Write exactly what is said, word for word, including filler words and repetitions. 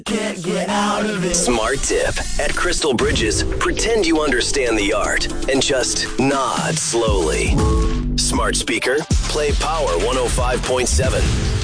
Can't get out of it. Smart tip. At Crystal Bridges, pretend you understand the art and just nod slowly. Smart speaker, play Power one oh five point seven.